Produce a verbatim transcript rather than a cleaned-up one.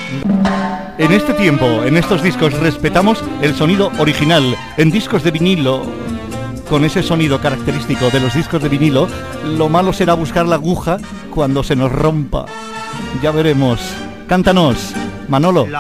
En este tiempo, en estos discos, respetamos el sonido original. En discos de vinilo, con ese sonido característico de los discos de vinilo, lo malo será buscar la aguja cuando se nos rompa. Ya veremos. Cántanos, Manolo.